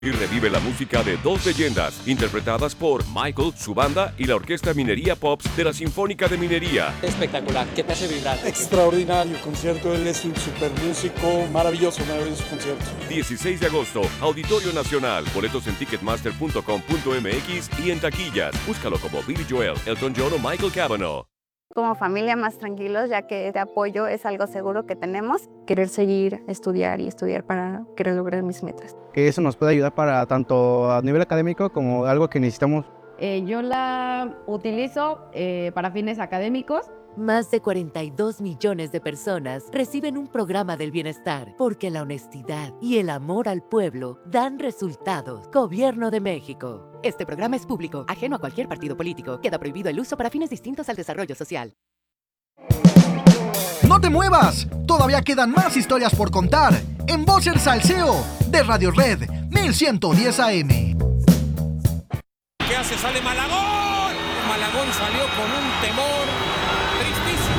Y revive la música de dos leyendas, interpretadas por Michael, su banda y la Orquesta Minería Pops de la Sinfónica de Minería. Espectacular, que te hace vibrar. Extraordinario concierto, él es un super músico, maravilloso concierto. 16 de agosto, Auditorio Nacional, boletos en ticketmaster.com.mx y en taquillas. Búscalo como Billy Joel, Elton John o Michael Cavanaugh. Como familia más tranquilos, ya que este apoyo es algo seguro que tenemos. Querer seguir, estudiar para querer lograr mis metas. Que eso nos puede ayudar para tanto a nivel académico como algo que necesitamos. Yo la utilizo para fines académicos. Más de 42 millones de personas reciben un programa del bienestar porque la honestidad y el amor al pueblo dan resultados. Gobierno de México. Este programa es público, ajeno a cualquier partido político. Queda prohibido el uso para fines distintos al desarrollo social. ¡No te muevas! Todavía quedan más historias por contar en Voz el Salseo de Radio Red 1110 AM. ¿Qué hace? Sale Malagón. Malagón salió con un temor tristísimo.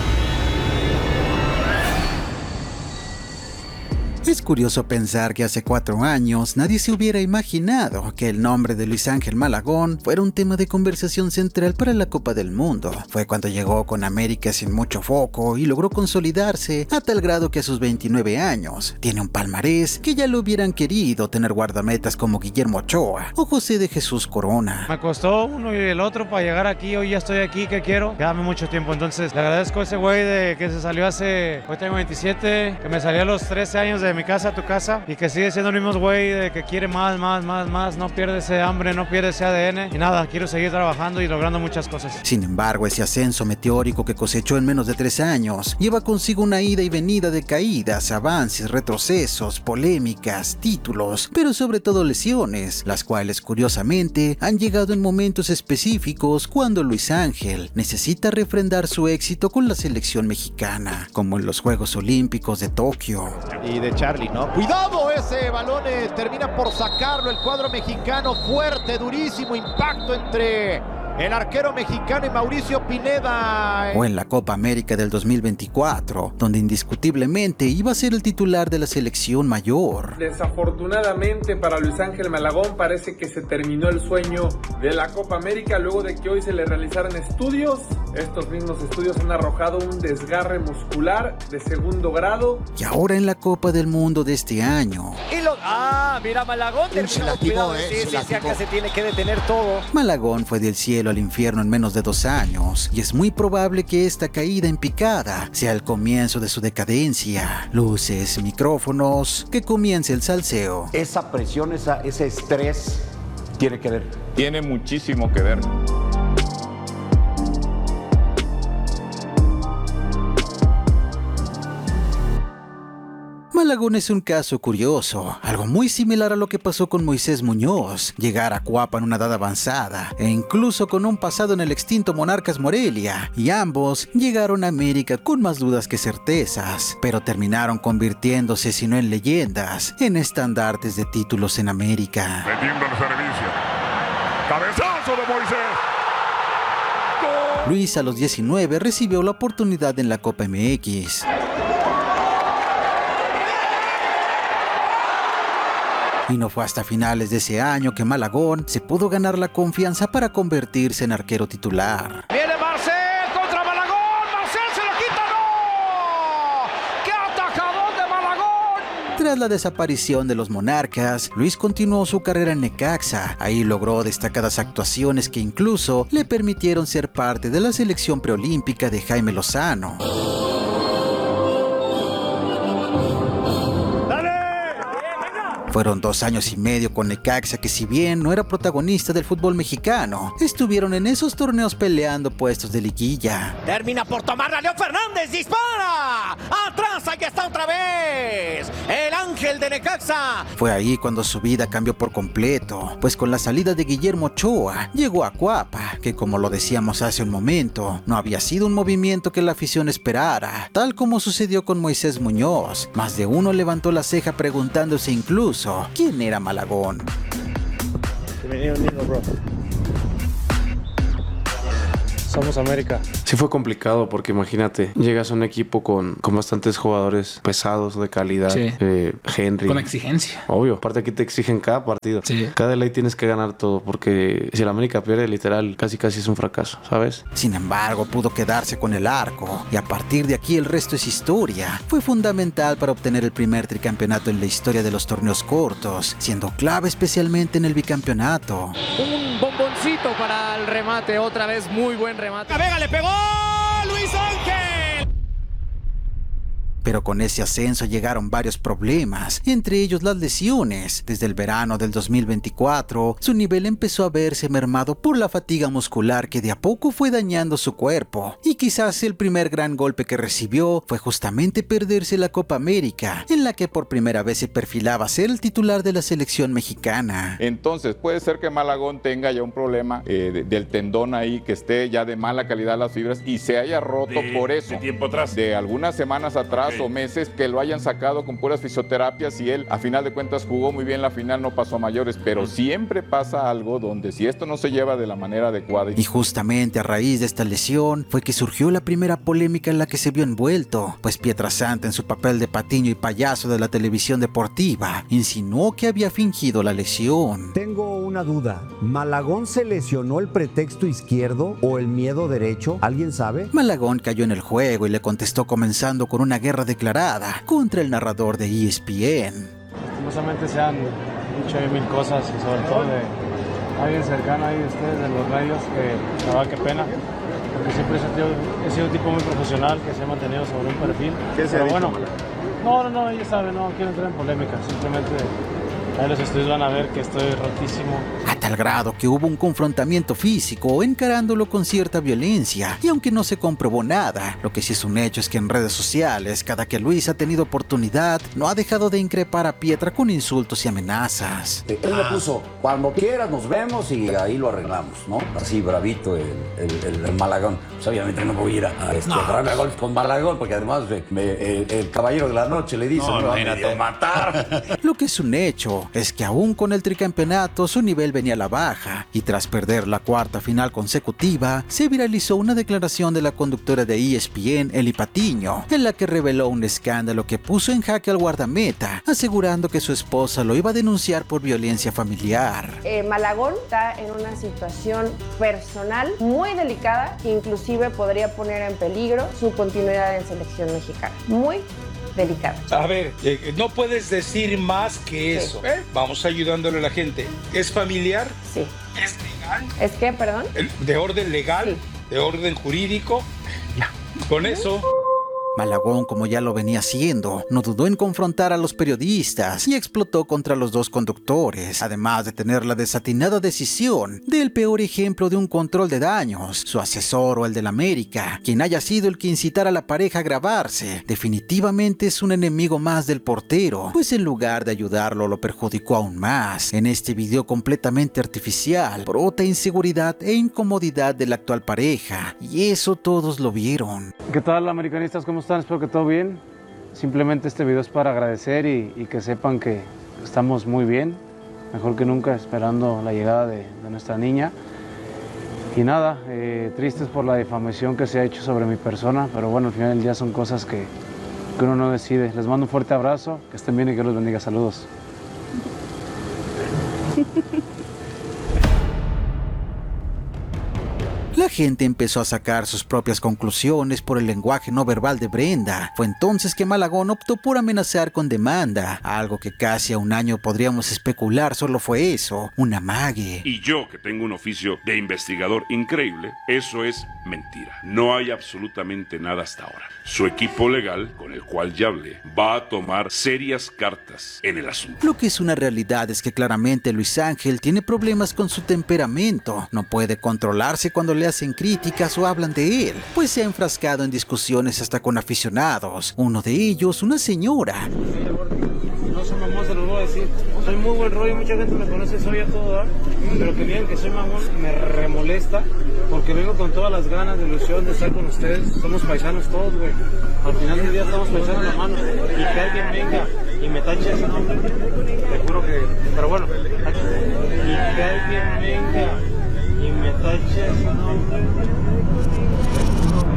Es curioso pensar que hace 4 años nadie se hubiera imaginado que el nombre de Luis Ángel Malagón fuera un tema de conversación central para la Copa del Mundo. Fue cuando llegó con América sin mucho foco y logró consolidarse a tal grado que a sus 29 años tiene un palmarés que ya lo hubieran querido tener guardametas como Guillermo Ochoa o José de Jesús Corona. Me costó uno y el otro para llegar aquí, hoy ya estoy aquí, ¿qué quiero? Quédame mucho tiempo, entonces le agradezco a ese güey de que se salió hoy tengo 27, que me salió a los 13 años de mi casa a tu casa y que sigue siendo el mismo güey de que quiere más, no pierde ese hambre, no pierde ese ADN y nada, quiero seguir trabajando y logrando muchas cosas. Sin embargo, ese ascenso meteórico que cosechó en menos de 3 años lleva consigo una ida y venida de caídas, avances, retrocesos, polémicas, títulos, pero sobre todo lesiones, las cuales curiosamente han llegado en momentos específicos cuando Luis Ángel necesita refrendar su éxito con la selección mexicana, como en los Juegos Olímpicos de Tokio. Y de Charlie, ¿no? Cuidado, ese balón termina por sacarlo el cuadro mexicano, fuerte, durísimo impacto entre el arquero mexicano y Mauricio Pineda. O en la Copa América del 2024, donde indiscutiblemente iba a ser el titular de la selección mayor. Desafortunadamente para Luis Ángel Malagón parece que se terminó el sueño de la Copa América luego de que hoy se le realizaran estudios. Estos mismos estudios han arrojado un desgarre muscular de 2º grado. Y ahora en la Copa del Mundo de este año. Mira, Malagón terminó. Cuidado, acá se tiene que detener todo. Malagón fue del cielo al infierno en menos de 2 años, y es muy probable que esta caída en picada sea el comienzo de su decadencia. Luces, micrófonos, que comience el salseo. Esa presión, ese estrés, tiene que ver. Tiene muchísimo que ver. Malagón es un caso curioso, algo muy similar a lo que pasó con Moisés Muñoz, llegar a Cuapa en una edad avanzada, e incluso con un pasado en el extinto Monarcas Morelia, y ambos llegaron a América con más dudas que certezas, pero terminaron convirtiéndose, si no en leyendas, en estandartes de títulos en América. Metiendo el servicio. ¡Cabezazo de Moisés! ¡Gol! Luis a los 19 recibió la oportunidad en la Copa MX. Y no fue hasta finales de ese año que Malagón se pudo ganar la confianza para convertirse en arquero titular. ¡Viene Marcel contra Malagón! ¡Marcel se lo quita! ¡No! ¡Qué atajadón de Malagón! Tras la desaparición de los Monarcas, Luis continuó su carrera en Necaxa. Ahí logró destacadas actuaciones que incluso le permitieron ser parte de la selección preolímpica de Jaime Lozano. Fueron 2 años y medio con Necaxa que, si bien no era protagonista del fútbol mexicano, estuvieron en esos torneos peleando puestos de liguilla. Termina por tomarla Leo Fernández, dispara. Atrás, ahí está otra vez. El ángel de Necaxa. Fue ahí cuando su vida cambió por completo, pues con la salida de Guillermo Ochoa, llegó a Cuapa, que como lo decíamos hace un momento, no había sido un movimiento que la afición esperara, tal como sucedió con Moisés Muñoz. Más de uno levantó la ceja preguntándose incluso ¿quién era Malagón? Somos América. Sí fue complicado porque imagínate, llegas a un equipo con bastantes jugadores pesados, de calidad. Sí. Henry. Con exigencia. Obvio. Aparte aquí te exigen cada partido. Sí. Cada ley tienes que ganar todo porque si el América pierde, literal, casi es un fracaso, ¿sabes? Sin embargo, pudo quedarse con el arco y a partir de aquí el resto es historia. Fue fundamental para obtener el primer tricampeonato en la historia de los torneos cortos, siendo clave especialmente en el bicampeonato. Un bomboncito para el remate, otra vez muy buen remate. Vega le pegó, Luis Ángel. Pero con ese ascenso llegaron varios problemas, entre ellos las lesiones. Desde el verano del 2024, su nivel empezó a verse mermado por la fatiga muscular que de a poco fue dañando su cuerpo. Y quizás el primer gran golpe que recibió fue justamente perderse la Copa América, en la que por primera vez se perfilaba ser el titular de la selección mexicana. Entonces puede ser que Malagón tenga ya un problema del tendón ahí, que esté ya de mala calidad las fibras y se haya roto por eso. ¿De tiempo atrás? De algunas semanas atrás o meses, que lo hayan sacado con puras fisioterapias y él a final de cuentas jugó muy bien la final, no pasó a mayores, pero siempre pasa algo donde si esto no se lleva de la manera adecuada. Y justamente a raíz de esta lesión fue que surgió la primera polémica en la que se vio envuelto, pues Pietrasanta, en su papel de patiño y payaso de la televisión deportiva, insinuó que había fingido la lesión. Tengo una duda, ¿Malagón se lesionó el pretexto izquierdo o el miedo derecho? ¿Alguien sabe? Malagón cayó en el juego y le contestó comenzando con una guerra declarada contra el narrador de ESPN. Lastimosamente se han dicho mil cosas y sobre todo de alguien cercano ahí de ustedes, de los radios, que la verdad que pena, porque siempre he sido un tipo muy profesional que se ha mantenido sobre un perfil. ¿Qué se ha dicho, bueno, no, ellos saben, no quiero entrar en polémica, simplemente ahí los estudios van a ver que estoy rotísimo. A tal grado que hubo un confrontamiento físico encarándolo con cierta violencia, y aunque no se comprobó nada, lo que sí es un hecho es que en redes sociales, cada que Luis ha tenido oportunidad, no ha dejado de increpar a Pietra con insultos y amenazas. Él me puso, cuando quieras nos vemos y ahí lo arreglamos, ¿no? Así bravito el Malagón. Pues obviamente no voy a ir a darme golpes con Malagón, porque además el caballero de la noche le dice, no, me va a matar. Lo que es un hecho es que aún con el tricampeonato su nivel venía a la baja, y tras perder la cuarta final consecutiva, se viralizó una declaración de la conductora de ESPN, Eli Patiño, en la que reveló un escándalo que puso en jaque al guardameta, asegurando que su esposa lo iba a denunciar por violencia familiar. Malagón está en una situación personal muy delicada que inclusive podría poner en peligro su continuidad en selección mexicana. Muy delicado. A ver, no puedes decir más que eso. Vamos ayudándole a la gente. ¿Es familiar? Sí. ¿Es legal? ¿Es qué, perdón? ¿De orden legal? Sí. ¿De orden jurídico? Ya. Con eso... Malagón, como ya lo venía haciendo, no dudó en confrontar a los periodistas y explotó contra los dos conductores, además de tener la desatinada decisión del peor ejemplo de un control de daños, su asesor o el del América, quien haya sido el que incitara a la pareja a grabarse, definitivamente es un enemigo más del portero, pues en lugar de ayudarlo lo perjudicó aún más. En este video completamente artificial, brota inseguridad e incomodidad de la actual pareja, y eso todos lo vieron. ¿Qué tal, americanistas? ¿Cómo están? Espero que todo bien. Simplemente este video es para agradecer y que sepan que estamos muy bien, mejor que nunca, esperando la llegada de nuestra niña. Y nada, tristes por la difamación que se ha hecho sobre mi persona, pero bueno, al final del día son cosas que uno no decide. Les mando un fuerte abrazo, que estén bien y que los bendiga. Saludos. La gente empezó a sacar sus propias conclusiones por el lenguaje no verbal de Brenda. Fue entonces que Malagón optó por amenazar con demanda, algo que casi a un año podríamos especular solo fue eso, un amague. Y yo, que tengo un oficio de investigador increíble, eso es mentira. No hay absolutamente nada hasta ahora. Su equipo legal, con el cual ya hablé, va a tomar serias cartas en el asunto. Lo que es una realidad es que claramente Luis Ángel tiene problemas con su temperamento. No puede controlarse cuando le hacen críticas o hablan de él, pues se ha enfrascado en discusiones hasta con aficionados, uno de ellos una señora. No soy mamón, se los voy a decir. Soy muy buen rollo, mucha gente me conoce, soy a todo dar, pero que digan que soy mamón me remolesta, porque vengo con todas las ganas de ilusión de estar con ustedes. Somos paisanos todos, güey. Al final del día estamos paisanos la mano, y que alguien venga y me tache ese nombre, te juro que... Pero bueno, y que alguien venga y me tache ese nombre,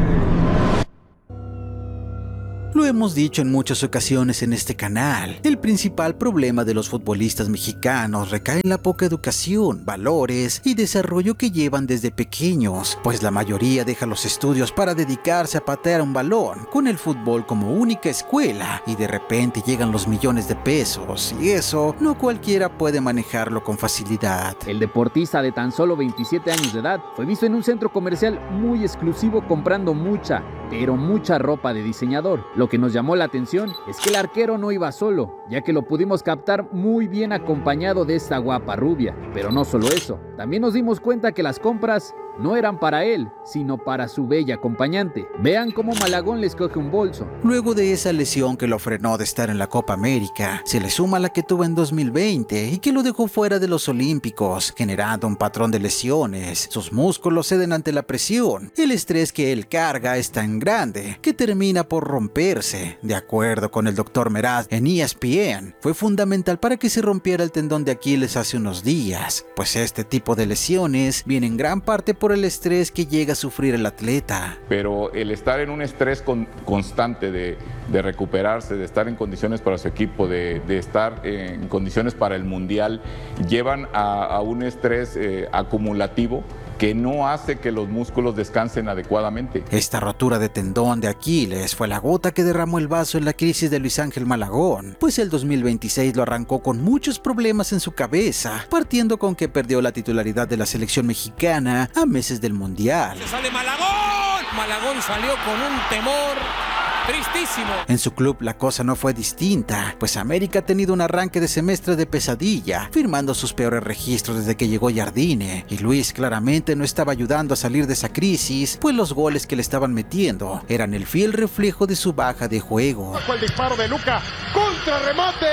hemos dicho en muchas ocasiones en este canal, el principal problema de los futbolistas mexicanos recae en la poca educación, valores y desarrollo que llevan desde pequeños, pues la mayoría deja los estudios para dedicarse a patear un balón, con el fútbol como única escuela, y de repente llegan los millones de pesos, y eso no cualquiera puede manejarlo con facilidad. El deportista de tan solo 27 años de edad fue visto en un centro comercial muy exclusivo comprando mucha, pero mucha ropa de diseñador. Lo que nos llamó la atención es que el arquero no iba solo, ya que lo pudimos captar muy bien acompañado de esta guapa rubia. Pero no solo eso, también nos dimos cuenta que las compras no eran para él, sino para su bella acompañante. Vean cómo Malagón le escoge un bolso. Luego de esa lesión que lo frenó de estar en la Copa América, se le suma la que tuvo en 2020 y que lo dejó fuera de los Olímpicos, generando un patrón de lesiones. Sus músculos ceden ante la presión. El estrés que él carga es tan grande que termina por romperse. De acuerdo con el Dr. Meraz en ESPN, fue fundamental para que se rompiera el tendón de Aquiles hace unos días, pues este tipo de lesiones vienen en gran parte por el estrés que llega a sufrir el atleta. Pero el estar en un estrés constante de recuperarse, de estar en condiciones para su equipo, de estar en condiciones para el Mundial, llevan a un estrés acumulativo que no hace que los músculos descansen adecuadamente. Esta rotura de tendón de Aquiles fue la gota que derramó el vaso en la crisis de Luis Ángel Malagón, pues el 2026 lo arrancó con muchos problemas en su cabeza, partiendo con que perdió la titularidad de la selección mexicana a meses del Mundial. ¡Se sale Malagón! Malagón salió con un temor tristísimo. En su club la cosa no fue distinta, pues América ha tenido un arranque de semestre de pesadilla, firmando sus peores registros desde que llegó Jardine, y Luis claramente no estaba ayudando a salir de esa crisis, pues los goles que le estaban metiendo eran el fiel reflejo de su baja de juego. El disparo de Luca, contrarremate,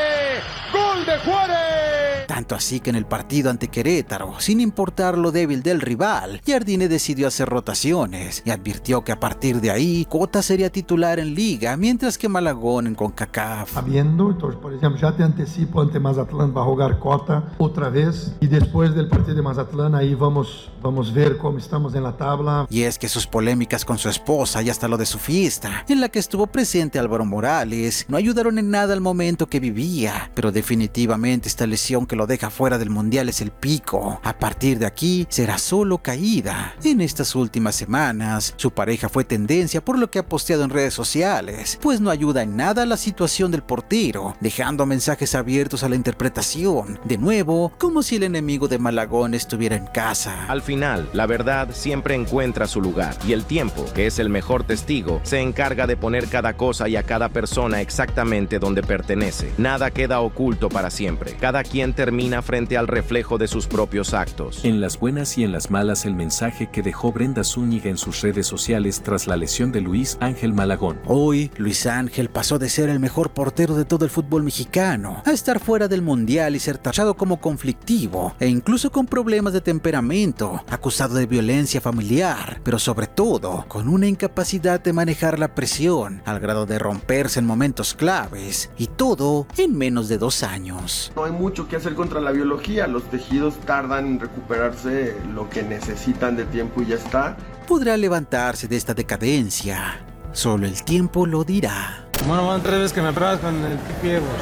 gol de Juárez. Tanto así que en el partido ante Querétaro, sin importar lo débil del rival, Jardine decidió hacer rotaciones y advirtió que a partir de ahí, Cota sería titular en Liga, mientras que Malagón en CONCACAF. Sabiendo, entonces, por ejemplo, ya te anticipo, ante Mazatlán va a jugar Cota otra vez, y después del partido de Mazatlán ahí vamos a ver cómo estamos en la tabla. Y es que sus polémicas con su esposa y hasta lo de su fiesta, en la que estuvo presente Álvaro Morales, no ayudaron en nada al momento que vivía, pero definitivamente esta lesión que lo deja fuera del Mundial es el pico. A partir de aquí será solo caída. En estas últimas semanas, su pareja fue tendencia por lo que ha posteado en redes sociales, pues no ayuda en nada a la situación del portero, dejando mensajes abiertos a la interpretación, de nuevo, como si el enemigo de Malagón estuviera en casa. Al final, la verdad siempre encuentra su lugar, y el tiempo, que es el mejor testigo, se encarga de poner cada cosa y a cada persona exactamente donde pertenece. Nada queda oculto para siempre. Cada quien termina frente al reflejo de sus propios actos. En las buenas y en las malas, el mensaje que dejó Brenda Zúñiga en sus redes sociales tras la lesión de Luis Ángel Malagón. Hoy, Luis Ángel pasó de ser el mejor portero de todo el fútbol mexicano a estar fuera del Mundial y ser tachado como conflictivo e incluso con problemas de temperamento, acusado de violencia familiar, pero sobre todo con una incapacidad de manejar la presión al grado de romperse en momentos claves, y todo en menos de 2 años. No hay mucho que hacer contra la biología, los tejidos tardan en recuperarse lo que necesitan de tiempo y ya está. Podrá levantarse de esta decadencia, solo el tiempo lo dirá. Bueno, van 3 veces que me pruebas con el pie, güey.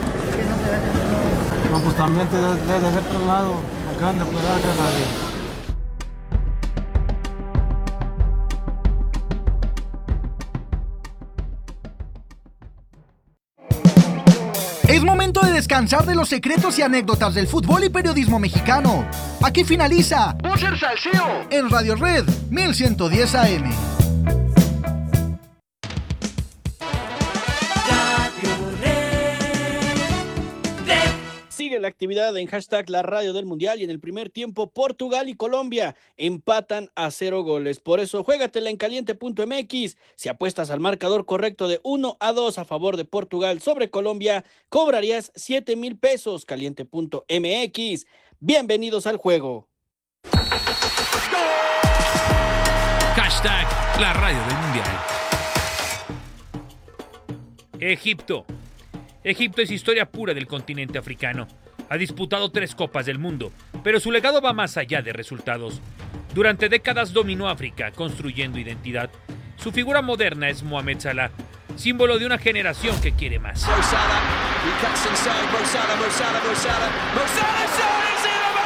No, pues también te debes de hacer traslado. Acá anda, pues acá nadie. Es momento de descansar de los secretos y anécdotas del fútbol y periodismo mexicano. Aquí finaliza Boxer Salseo en Radio Red 1110 AM. Sigue la actividad en hashtag La Radio del Mundial, y en el primer tiempo Portugal y Colombia empatan a 0 goles. Por eso juégatela en caliente.mx. Si apuestas al marcador correcto de 1-2 a favor de Portugal sobre Colombia, cobrarías 7,000 pesos. Caliente.mx. Bienvenidos al juego. Hashtag La Radio del Mundial. Egipto. Egipto es historia pura del continente africano. Ha disputado 3 Copas del Mundo, pero su legado va más allá de resultados. Durante décadas dominó África, construyendo identidad. Su figura moderna es Mohamed Salah, símbolo de una generación que quiere más. Mo Salah, he cuts inside, Mo Salah,